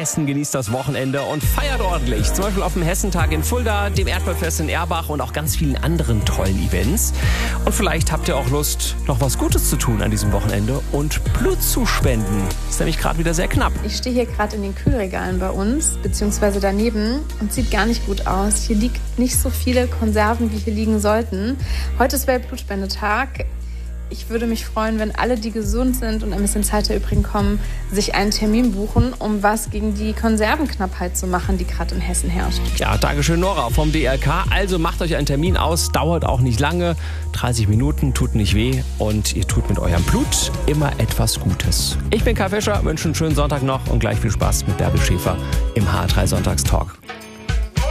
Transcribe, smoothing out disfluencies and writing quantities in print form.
Hessen genießt das Wochenende und feiert ordentlich. Zum Beispiel auf dem Hessentag in Fulda, dem Erdbeerfest in Erbach und auch ganz vielen anderen tollen Events. Und vielleicht habt ihr auch Lust, noch was Gutes zu tun an diesem Wochenende und Blut zu spenden. Ist nämlich gerade wieder sehr knapp. Ich stehe hier gerade in den Kühlregalen bei uns, beziehungsweise daneben, und sieht gar nicht gut aus. Hier liegt nicht so viele Konserven, wie hier liegen sollten. Heute ist Weltblutspendetag. Ich würde mich freuen, wenn alle, die gesund sind und ein bisschen Zeit erübrigen kommen, sich einen Termin buchen, um was gegen die Konservenknappheit zu machen, die gerade in Hessen herrscht. Ja, Dankeschön Nora vom DRK. Also macht euch einen Termin aus, dauert auch nicht lange. 30 Minuten, tut nicht weh und ihr tut mit eurem Blut immer etwas Gutes. Ich bin Kai Fischer, wünsche einen schönen Sonntag noch und gleich viel Spaß mit Bärbel Schäfer im H3 Sonntagstalk.